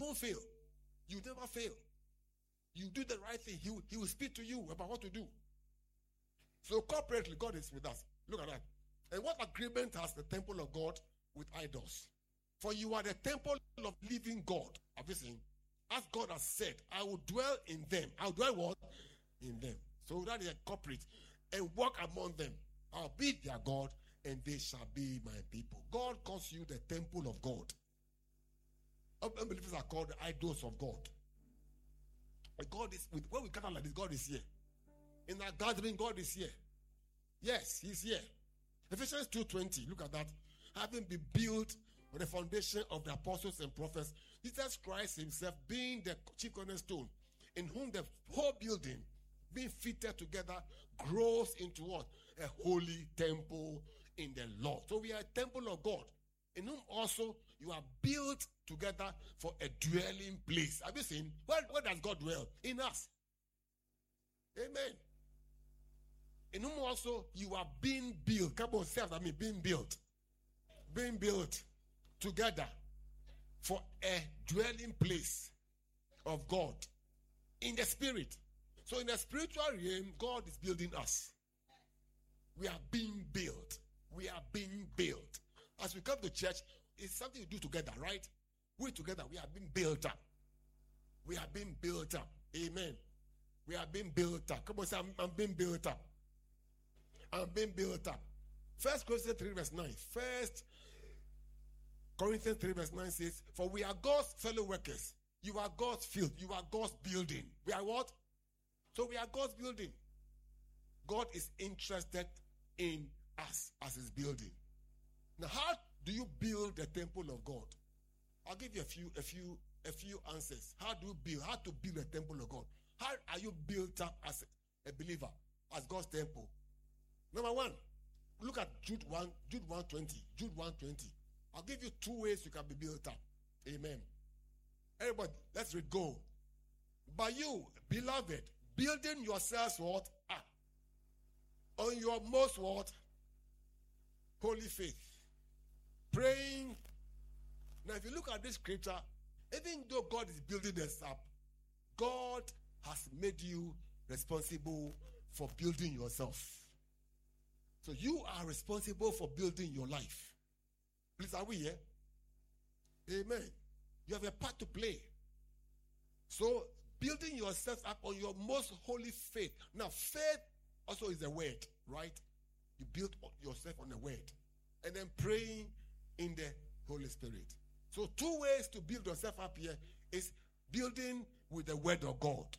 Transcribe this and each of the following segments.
won't fail. You never fail. You do the right thing. He will speak to you about what to do. So corporately, God is with us. Look at that. And what agreement has the temple of God with idols? For you are the temple of living God. Have you seen? As God has said, I will dwell in them. I will dwell what? In them. So that is a corporate. And walk among them. I'll be their God, and they shall be my people. God calls you the temple of God. Unbelievers are called the idols of God. And God is, when we gather like this, God is here. In our gathering, God is here. Yes, He's here. Ephesians 2:20, look at that. Having been built on the foundation of the apostles and prophets, Jesus Christ Himself being the chief cornerstone, in whom the whole building, being fitted together, grows into what? A holy temple in the Lord. So we are a temple of God, in whom also you are built together for a dwelling place. Have you seen? Where does God dwell? In us. Amen. In whom also you are being built. Come on, say after me, being built. Being built together for a dwelling place of God in the spirit. So in the spiritual realm, God is building us. We are being built. We are being built. As we come to church, it's something we do together, right? We together, we are being built up. We are being built up. Amen. We are being built up. Come on, say, I'm being built up. I'm being built up. 1 Corinthians 3 verse 9. 1 Corinthians 3 verse 9 says, for we are God's fellow workers. You are God's field. You are God's building. We are what? So we are God's building. God is interested in us as His building. Now, how do you build the temple of God? I'll give you a few answers. How do you build? How to build a temple of God? How are you built up as a believer, as God's temple? Number one, look at Jude 1:20. Jude 1:20. I'll give you 2 ways you can be built up. Amen. Everybody, let's read. Go. But you, beloved, building yourselves what? Up. On your most what? Holy faith. Praying. Now, if you look at this scripture, even though God is building us up, God has made you responsible for building yourself. So you are responsible for building your life. Please, are we here? Amen. You have a part to play. So building yourself up on your most holy faith. Now, faith also is a word, right? You build yourself on the word. And then praying in the Holy Spirit. So 2 ways to build yourself up here is building with the word of God.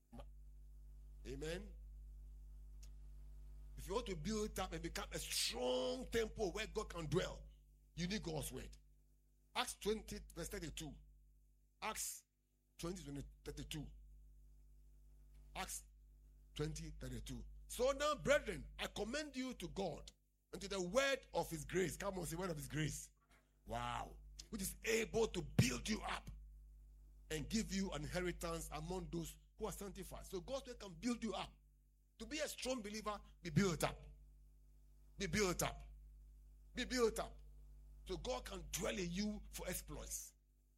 Amen. If you want to build up and become a strong temple where God can dwell, you need God's word. Acts 20 verse 32. Acts 20 32. Acts 20 32. So now, brethren, I commend you to God and to the word of His grace. Come on, say word of His grace. Wow. Which is able to build you up and give you an inheritance among those who are sanctified. So God's word can build you up. To be a strong believer, be built up. Be built up. Be built up. So God can dwell in you for exploits.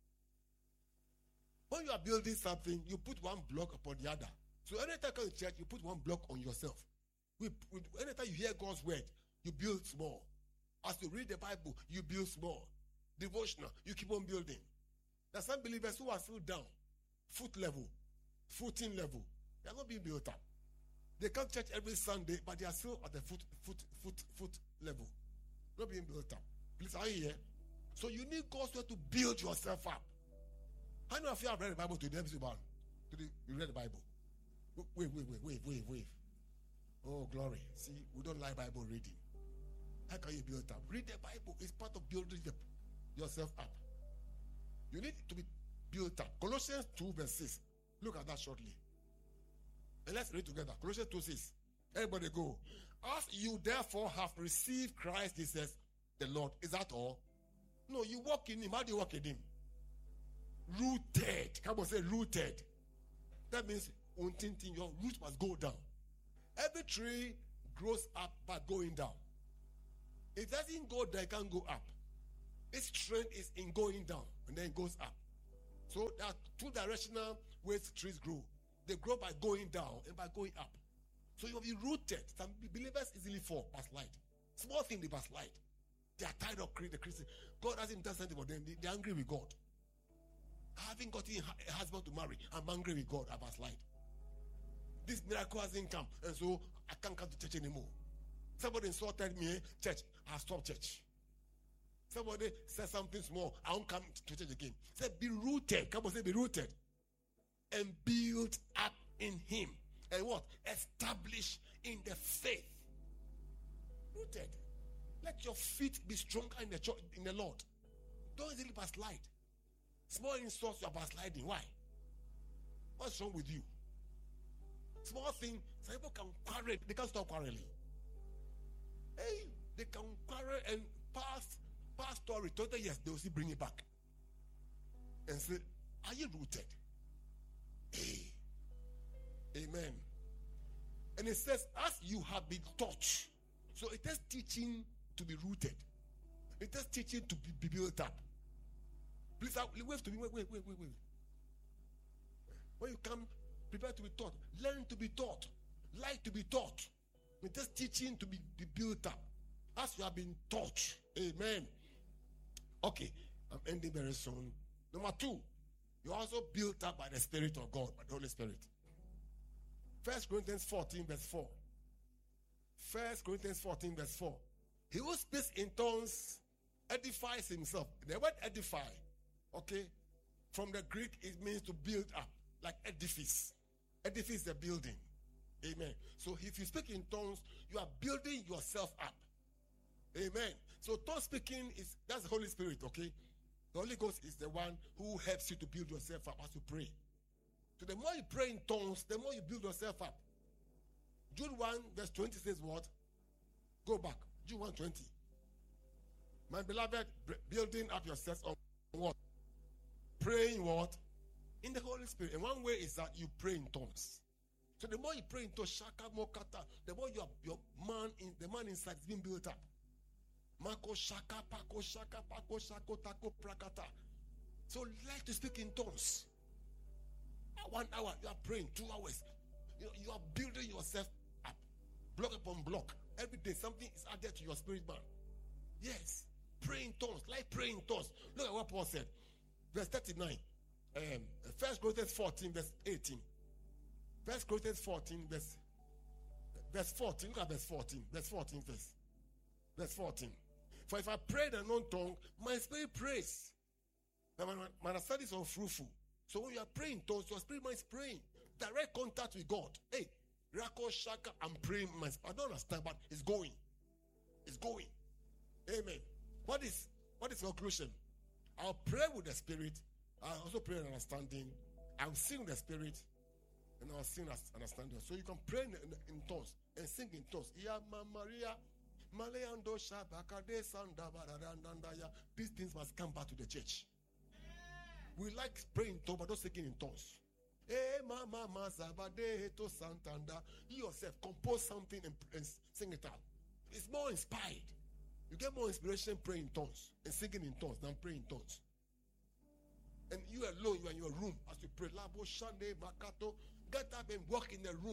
When you are building something, you put one block upon the other. So anytime you come to church, you put one block on yourself. Anytime you hear God's word, you build small. As you read the Bible, you build small. Devotional, you keep on building. There are some believers who are still down, foot level, footing level. They are not being built up. They come to church every Sunday, but they are still at the foot level. Not being built up. Please, are you here? So you need God's word to build yourself up. How many of you have read the Bible today? You read the Bible. Wait. Oh, glory. See, we don't like Bible reading. How can you build up? Read the Bible. It's part of building yourself up. You need to be built up. Colossians 2 verse 6. Look at that shortly. And let's read together. Colossians 2 6. Everybody go. As you therefore have received Christ Jesus the Lord. Is that all? No, you walk in Him. How do you walk in Him? Rooted. Come on, say rooted. That means your root must go down. Every tree grows up by going down. It doesn't go down, it can't go up. Its strength is in going down and then it goes up. So there are two directional ways trees grow. They grow by going down and by going up. So you will be rooted. Some believers easily fall, backslide. Small thing, they backslide. They are tired of the Christian. God hasn't done something for them. They're angry with God. I haven't gotten a husband to marry. I'm angry with God. I backslide. This miracle hasn't come, and so I can't come to church anymore. Somebody insulted me, church. I stopped church. Somebody said something small. I won't come to church again. Say, be rooted. Come on, say, be rooted. And build up in him. And what? Establish in the faith. Rooted. Let your feet be stronger in the church, in the Lord. Don't easily backslide. Small insults, you are backsliding. Why? What's wrong with you? Small thing, some people can quarrel. They can't stop quarreling. Hey, they can quarrel and pass story 20 years, they will still bring it back. And say, are you rooted? Hey. Amen. And it says, as you have been taught. So it is teaching to be rooted. It is teaching to be built up. Please, wait to me. Wait. When you come, prepare to be taught. Learn to be taught. Like to be taught. It is teaching to be built up. As you have been taught. Amen. Okay, I'm ending very soon. Number 2, you're also built up by the Spirit of God, by the Holy Spirit. 1 Corinthians 14, verse 4. 1 Corinthians 14, verse 4. He who speaks in tongues edifies himself. The word edify, okay, from the Greek, it means to build up, like edifice. Edifice is a building. Amen. So if you speak in tongues, you are building yourself up. Amen. So tongue speaking that's the Holy Spirit, okay? The Holy Ghost is the one who helps you to build yourself up as you pray. So the more you pray in tongues, the more you build yourself up. Jude 1 verse 20 says what? Go back. Jude 1:20. My beloved, building up yourselves on what? Praying what? In the Holy Spirit. And one way is that you pray in tongues. So the more you pray in tongues, shaka mokata, the more the man inside is being built up. Mako shaka, pako shaka, pako shako, tako prakata. So like to speak in tongues. 1 hour, you are praying. 2 hours. You are building yourself up. Block upon block. Every day something is added to your spirit man. Yes. Pray in tongues. Like praying in tongues. Look at what Paul said. Verse 39. 1 Corinthians 14, verse 18. 1 Corinthians 14, verse 14. Look at verse 14. Verse 14 first. Verse 14. For if I pray in an unknown tongue, my spirit prays. Now my understanding is unfruitful. So when you are praying, your spirit mind is praying. Direct contact with God. Hey, Rako Shaka, I'm praying. I don't understand, but it's going. It's going. Amen. What is conclusion? I'll pray with the spirit. I'll also pray in understanding. I'll sing the spirit. And I'll sing understanding. So you can pray in tongues and sing in tongues. Maria. These things must come back to the church. We like praying in tongues, but not singing in tongues. You yourself compose something and sing it out. It's more inspired. You get more inspiration praying in tongues and singing in tongues than praying in tongues. And you alone, you are in your room as you pray. Get up and walk in the room.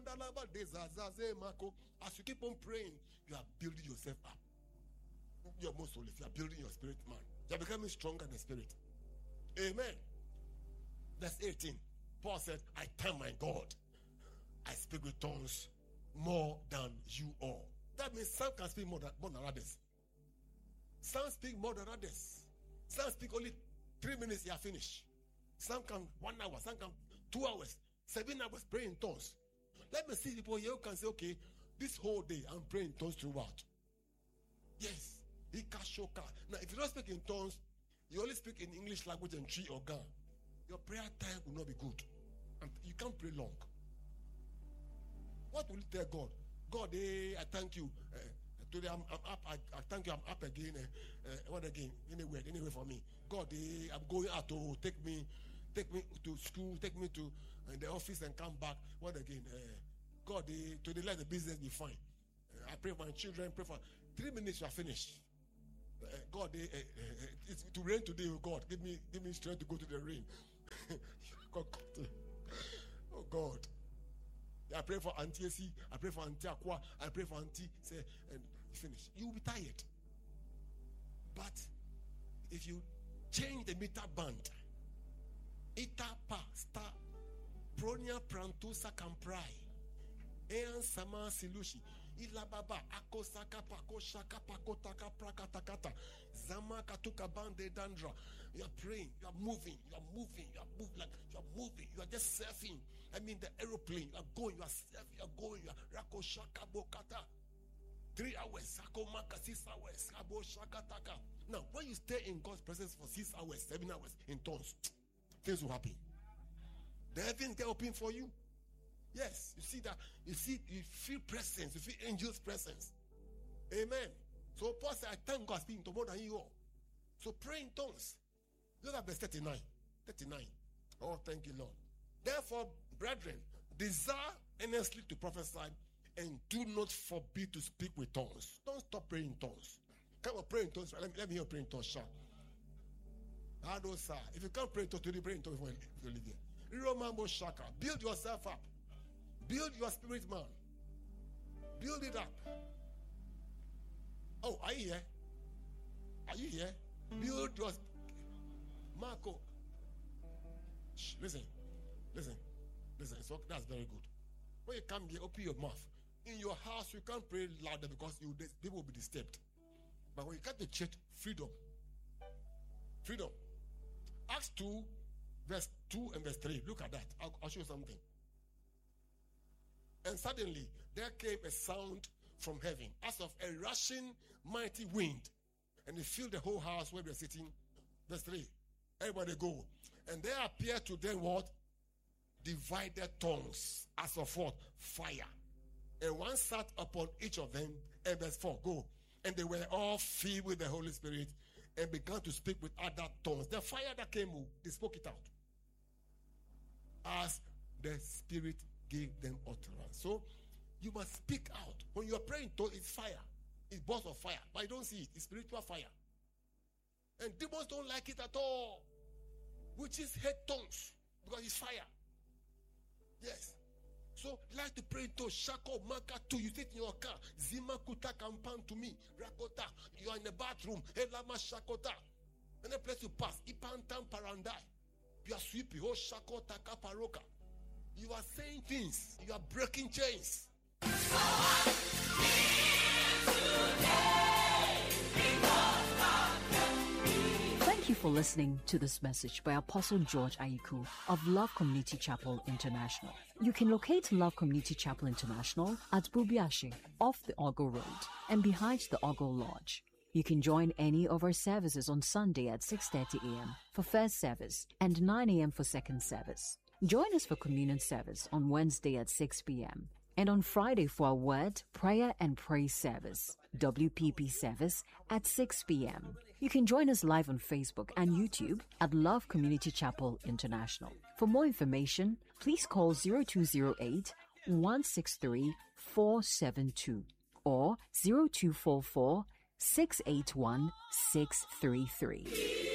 As you keep on praying, you are building yourself up. You're most holy. You are building your spirit, man. You are becoming stronger in the spirit. Amen. Verse 18. Paul said, I thank my God. I speak with tongues more than you all. That means some can speak more than others. Some speak more than others. Some speak only 3 minutes, you are finished. Some can 1 hour, some can 2 hours, 7 hours praying in tongues. Let me see people here who can say, okay, this whole day I'm praying in tongues throughout. Yes. Now, if you don't speak in tongues, you only speak in English language and tree or Ga. Your prayer time will not be good. And you can't pray long. What will you tell God? God, I thank you. Today I'm up. I thank you. I'm up again. What again? Anyway for me. God, I'm going out to take me to school, take me to the office and come back. What again? God, today let the business be fine. I pray for my children. Pray for 3 minutes. You are finished. God, it's to rain today. Oh God, give me strength to go to the rain. Oh God. I pray for Auntie AC, I pray for Auntie Aqua, I pray for Auntie, say, and finish. You will be tired. But if you change the meter band, ita pa sta pronia prantusa camprai, ean sama silushi, ila baba akosaka pakoshaka pakotaka prakatakata, zama katuka bande dandra. You are praying, you are moving, you are moving, you are moving, like you are moving, you are just surfing. I mean the aeroplane, you are going, you are surfing, you are going, you are rakoshaka bokata. 3 hours, sakomaka 6 hours, kabo shakataka. Now, when you stay in God's presence for 6 hours, 7 hours in tongues, things will happen. The heavens get open for you. Yes, you see that, you feel presence, you feel angels' presence. Amen. So Paul said, I thank God speaking to more than you all. So pray in tongues. Look at verse 39. 39. Oh, thank you, Lord. Therefore, brethren, desire earnestly to prophesy, and do not forbid to speak with tongues. Don't stop praying in tongues. Come on, pray in tongues. Let me hear pray in tongues, sir. If you can't pray in tongues, pray in tongues if you live here. Romambo Shaka. Build yourself up. Build your spirit, man. Build it up. Oh, are you here? Are you here? Build your Marco. Shh, listen. So that's very good. When you come here, open your mouth. In your house, you can't pray louder because people will be disturbed. But when you come to church, freedom. Freedom. Acts 2, verse 2 and verse 3. Look at that. I'll show you something. And suddenly, there came a sound from heaven, as of a rushing mighty wind. And it filled the whole house where we are sitting. Verse 3. Everybody go. And there appeared to them what? Divided tongues, as of what? Fire. And one sat upon each of them. And verse 4, go. And they were all filled with the Holy Spirit and began to speak with other tongues. The fire that came, they spoke it out as the Spirit gave them utterance. So you must speak out. When you are praying, it's fire. It's burst of fire. But you don't see it. It's spiritual fire. And demons don't like it at all. Which is hate tongues. Because it's fire. Yes. So, like to pray to Shako Maka to you sit in your car. Zima Kuta Kampan to me. Rakota. You are in the bathroom. Elama Shakota. And a place to pass. Ipantam Parandai. You are sweeping. Oh Shakota Kaparoka. You are saying things. You are breaking chains. Thank you for listening to this message by Apostle George Ayiku of Love Community Chapel International. You can locate Love Community Chapel International at Bubiashi, off the Ogle Road and behind the Ogle Lodge. You can join any of our services on Sunday at 6:30 a.m. for first service and 9 a.m. for second service. Join us for communion service on Wednesday at 6 p.m. and on Friday for our word, prayer and praise service, WPP service at 6 p.m. You can join us live on Facebook and YouTube at Love Community Chapel International. For more information, please call 0208 163 472 or 0244 681 633.